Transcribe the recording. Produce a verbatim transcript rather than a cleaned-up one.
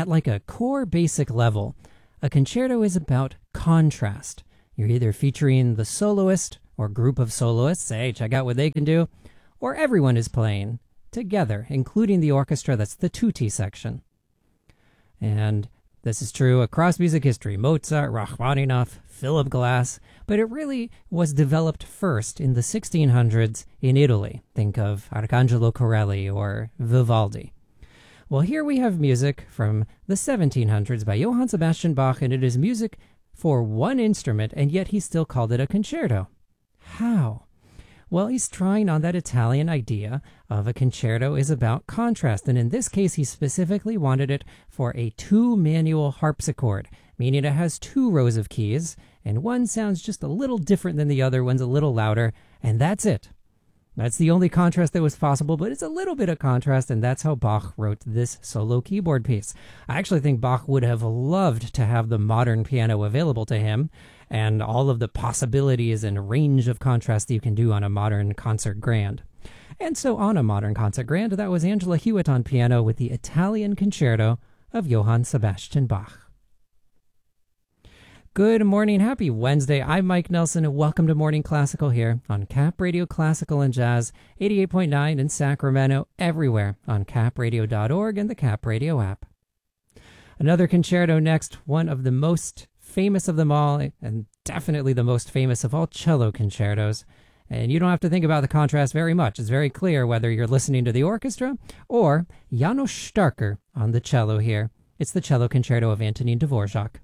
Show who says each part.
Speaker 1: At like a core basic level, a concerto is about contrast. You're either featuring the soloist or group of soloists, hey, check out what they can do, or everyone is playing together, including the orchestra. That's the tutti section. And this is true across music history. Mozart, Rachmaninoff, Philip Glass, but it really was developed first in the sixteen hundreds in Italy. Think of Arcangelo Corelli or Vivaldi. Well, here we have music from the seventeen hundreds by Johann Sebastian Bach, and it is music for one instrument, and yet he still called it a concerto. How? Well, he's trying on that Italian idea of a concerto is about contrast, and in this case, he specifically wanted it for a two-manual harpsichord, meaning it has two rows of keys, and one sounds just a little different than the other, one's a little louder, and that's it. That's the only contrast that was possible, but it's a little bit of contrast, and that's how Bach wrote this solo keyboard piece. I actually think Bach would have loved to have the modern piano available to him, and all of the possibilities and range of contrast that you can do on a modern concert grand. And so on a modern concert grand, that was Angela Hewitt on piano with the Italian Concerto of Johann Sebastian Bach. Good morning, happy Wednesday. I'm Mike Nelson, and welcome to Morning Classical here on Cap Radio Classical and Jazz, eighty-eight point nine in Sacramento, everywhere on cap radio dot org and the Cap Radio app. Another concerto next, one of the most famous of them all, and definitely the most famous of all cello concertos. And you don't have to think about the contrast very much. It's very clear whether you're listening to the orchestra or János Starker on the cello here. It's the Cello Concerto of Antonin Dvorak.